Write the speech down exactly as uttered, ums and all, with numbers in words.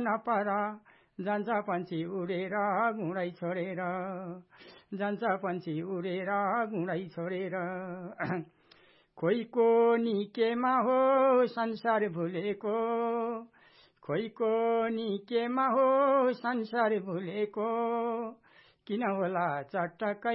नपर जान्छ पन्छी उडेर गुँडै छोडेर जान्छ पन्छी उडेर गुँडै छोडेर खोइको निकेमा हो संसार भुलेको खोइको निकेमा हो संसार भुलेको किन होला चटक्कै